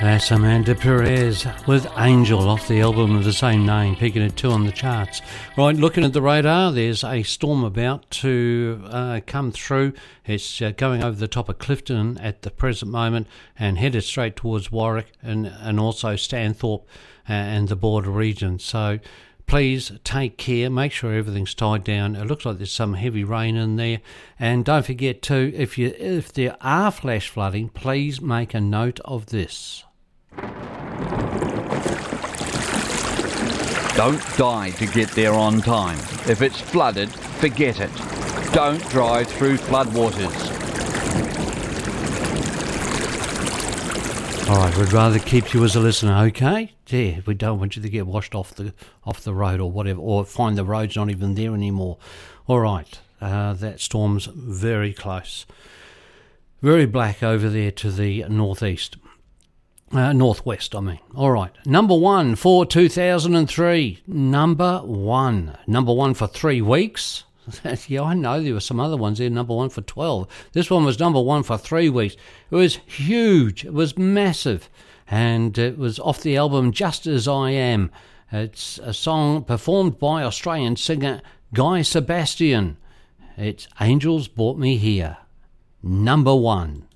That's Amanda Perez with Angel off the album of the same name, peaking at 2 on the charts. Right, looking at the radar, there's a storm about to come through. It's going over the top of Clifton at the present moment and headed straight towards Warwick and also Stanthorpe and the border region. So please take care, make sure everything's tied down. It looks like there's some heavy rain in there. And don't forget too, if there are flash flooding, please make a note of this. Don't die to get there on time. If it's flooded, forget it. Don't drive through floodwaters. All right, we'd rather keep you as a listener, okay? Yeah, we don't want you to get washed off the road or whatever, or find the road's not even there anymore. All right, that storm's very close. Very black over there to the northeast. Northwest, I mean. All right. Number 1 for 2003. Number one for 3 weeks. Yeah, I know there were some other ones there, number 1 for 12. This one was number 1 for 3 weeks. It was huge. It was massive. And it was off the album Just As I Am. It's a song performed by Australian singer Guy Sebastian. It's Angels Brought Me Here. Number 1.